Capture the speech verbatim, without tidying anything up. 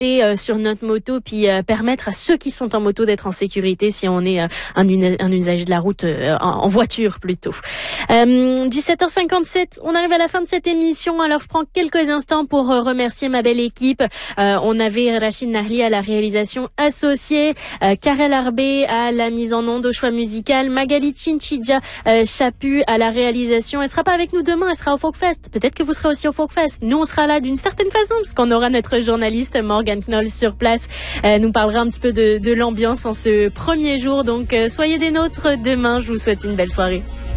euh, sur notre moto, puis euh, permettre à ceux qui sont en moto d'être en sécurité si on est euh, un, un usager de la route euh, en, en voiture plutôt. Euh, dix-sept heures cinquante-sept, on arrive à la fin de cette émission, alors je prends quelques instants pour euh, remercier ma belle équipe. Euh, on avait Rachid Nahli à la réalisation associée, euh, Karel Arbé à la mise en onde, au choix musical, Magali Chinchidja euh, Chapu à la réalisation. Elle sera pas avec nous demain, elle sera au Folkfest. Peut-être que vous serez aussi au Folkfest. Nous, on sera là d'une certaine façon, parce qu'on aura notre journaliste Morgan Knoll sur place, euh, nous parlera un petit peu de, de l'ambiance en ce premier jour. Donc, euh, soyez des nôtres demain. Je vous souhaite une belle soirée.